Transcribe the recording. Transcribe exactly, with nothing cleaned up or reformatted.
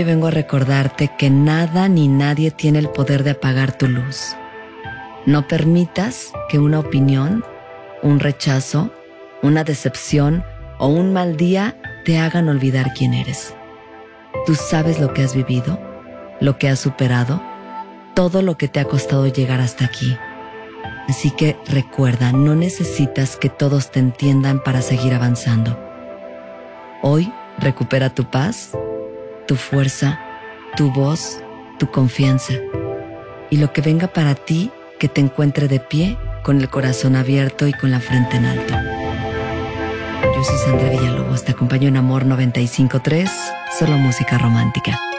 hoy vengo a recordarte que nada ni nadie tiene el poder de apagar tu luz. No permitas que una opinión, un rechazo, una decepción o un mal día te hagan olvidar quién eres. Tú sabes lo que has vivido, lo que has superado, todo lo que te ha costado llegar hasta aquí. Así que recuerda, no necesitas que todos te entiendan para seguir avanzando. Hoy recupera tu paz, tu fuerza, tu voz, tu confianza. Y lo que venga para ti, que te encuentre de pie, con el corazón abierto y con la frente en alto. Yo soy Sandra Villalobos, te acompaño en Amor noventa y cinco punto tres, solo música romántica.